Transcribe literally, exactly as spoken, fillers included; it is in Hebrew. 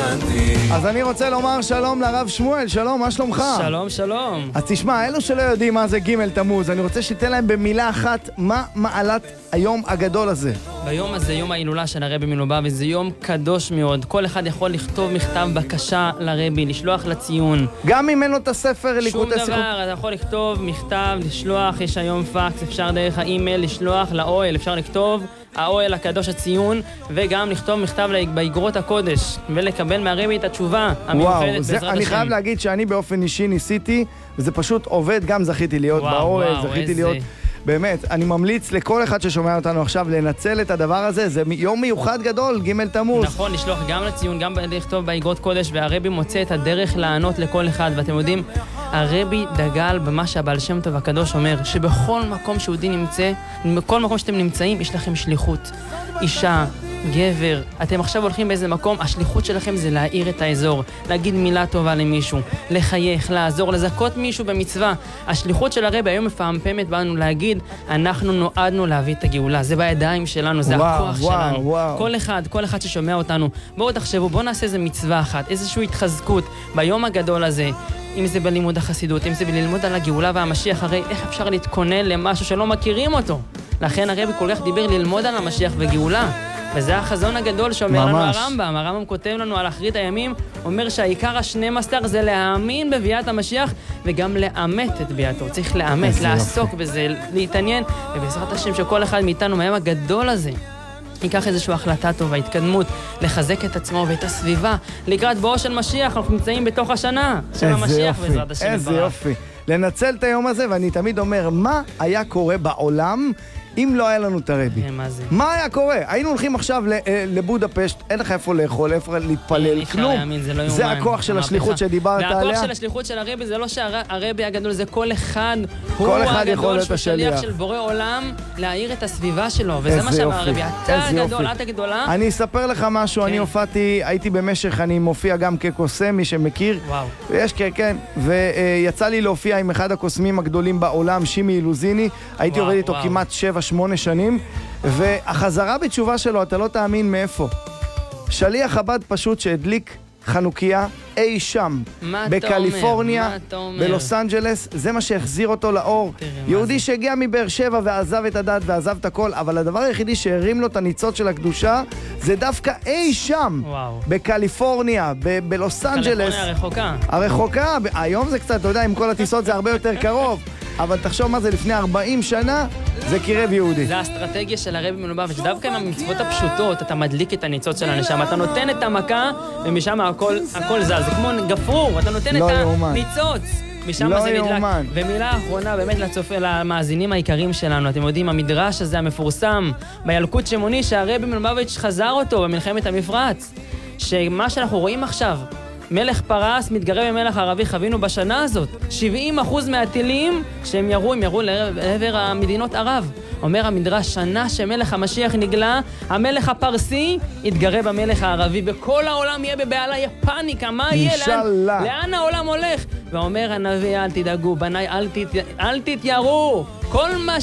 אז אני רוצה לומר שלום לרב שמואל, שלום, מה שלומך? שלום, שלום. אז תשמע, אלו שלא יודעים מה זה ג' תמוז, אני רוצה שתיתן להם במילה אחת מה מעלת היום הגדול הזה. ביום הזה, יום ההילולה של הרבי מלובביץ', זה יום קדוש מאוד. כל אחד יכול לכתוב מכתב בקשה לרבי, לשלוח לציון. גם אם אין לו את הספר ליקוטי שיחות? שום דבר, אתה יכול לכתוב מכתב, לשלוח, יש היום פקס, אפשר דרך האימייל לשלוח לאוהל, אפשר לכתוב האוהל הקדוש הציון, וגם לכתוב מכתב באגרות הקודש, ולקבל מהרבי את התשובה המיוחדת בעזרת השם. אני חייב להגיד שאני באופן אישי ניסיתי, וזה פשוט עובד, גם זכיתי להיות וואו, באוהל, וואו, זכיתי איזה... להיות... באמת, אני ממליץ לכל אחד ששומע אותנו עכשיו לנצל את הדבר הזה, זה יום מיוחד גדול, ג' תמוז. נכון, לשלוח גם לציון, גם לכתוב באגרות קודש, והרבי מוצא את הדרך לענות לכל אחד, ואתם יודעים, הרבי דגל במה שהבעל שם טוב הקדוש אומר, שבכל מקום שיהודי נמצא, בכל מקום שאתם נמצאים, יש לכם שליחות. אישה, גבר, אתם עכשיו הולכים באיזה מקום, השליחות שלכם זה להאיר את האזור, להגיד מילה טובה למישהו, לחייך, לעזור, לזכות מישהו במצווה. השליחות של הרבי היום מפעמפמת בנו להגיד, אנחנו נועדנו להביא את הגאולה, זה בידיים שלנו, זה וואו, הכוח וואו, שלנו. וואו. כל אחד, כל אחד ששומע אותנו, בואו תחשבו, בואו נעשה איזה מצווה אחת, איזושהי התחזקות ביום הגדול הזה. אם זה בלימוד החסידות, אם זה בללמוד על הגאולה והמשיח, הרי איך אפשר להתכונן למשהו שלא מכירים אותו? לכן הרבי כל כך דיבר ללמוד על המשיח וגאולה. וזה החזון הגדול שאומר לנו הרמב"ם. הרמב"ם כותב לנו על אחרית הימים, אומר שהעיקר ה-שנים עשר זה להאמין בביאת המשיח וגם לאמת את ביאתו. צריך לאמת, לעסוק בזה, להתעניין, ובעזרת השם שכל אחד מאיתנו מהיום הגדול הזה ייקח איזושהי החלטה טובה, התקדמות, לחזק את עצמו ואת הסביבה. לקראת בואו של משיח, אנחנו נמצאים בתוך השנה של המשיח בעזרת השם. איזה יופי. לנצל את היום הזה, ואני תמיד אומר, מה היה קורה בעולם אם לא היה לנו את הרבי? מה זה? מה היה קורה? היינו הולכים עכשיו לבודפשט, אין לך איפה לאכול, איפה להתפלל, כלום. זה הכוח של השליחות שדיברת עליה. והכוח של השליחות של הרבי זה לא שהרבי הגדול, זה כל אחד, הוא הגדול שהוא שליח של בורא עולם להאיר את הסביבה שלו, וזה מה שאמר הרבי, אתה הגדול, את הגדולה. אני אספר לך משהו, אני הופעתי, הייתי במשך, אני מופיע גם כקוסם, מי שמכיר. וואו. ויש כן, ויצא לי להופיע עם אחד הקוסמים הגדולים בעולם, שימי אילוזיני. הייתי עובד איתו כמעט שבע שמונה שנים, והחזרה בתשובה שלו, אתה לא תאמין מאיפה. שליח חב"ד פשוט שהדליק חנוכיה אי שם, בקליפורניה, בלוס אנג'לס, זה מה שהחזיר אותו לאור. יהודי שהגיע מבאר שבע ועזב את הדת ועזב את הכל, אבל הדבר היחידי שהרים לו את הניצוץ של הקדושה, זה דווקא אי שם, בקליפורניה, בלוס אנג'לס. קליפורניה הרחוקה. הרחוקה, היום זה קצת, אתה יודע, עם כל הטיסות זה הרבה יותר קרוב. אבל תחשוב מה זה לפני ארבעים שנה, זה קירב יהודי. זה האסטרטגיה של הרבי מלובביץ', דווקא עם המצוות הפשוטות, אתה מדליק את הניצוץ של הנשמה, אתה נותן את המכה, ומשם הכל, הכל זז, זה כמו גפרור, אתה נותן לא את יאומן. הניצוץ. משם לא זה נדלק. יאומן. ומילה האחרונה, באמת לצופה, למאזינים העיקריים שלנו, אתם יודעים, המדרש הזה המפורסם, בילקוט שמוני, שהרבי מלובביץ' חזר אותו במלחמת המפרץ, שמה שאנחנו רואים עכשיו, מלך פרס מתגרה במלך ערבי, חווינו בשנה הזאת שבעים אחוז מהטילים שהם ירו, הם ירו לעבר המדינות ערב. אומר המדרש, שנה שמלך המשיח נגלה, המלך הפרסי יתגרה במלך הערבי, וכל העולם יהיה בבעלה, יהיה פאניקה, מה יהיה? לאן, לאן העולם הולך? ואומר הנביא, אל תדאגו, בניי, אל, תת, אל תתיירו, כל מה